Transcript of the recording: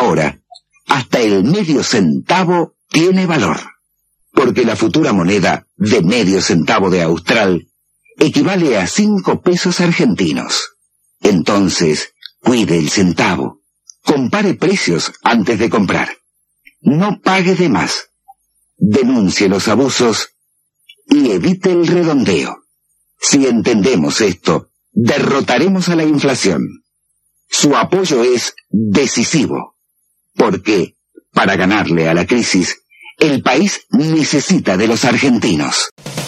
ahora, hasta el medio centavo tiene valor, porque la futura moneda de medio centavo de Austral equivale a 5 pesos argentinos. Entonces, cuide el centavo, compare precios antes de comprar, no pague de más, denuncie los abusos y evite el redondeo. Si entendemos esto, derrotaremos a la inflación. Su apoyo es decisivo, porque, para ganarle a la crisis, el país necesita de los argentinos.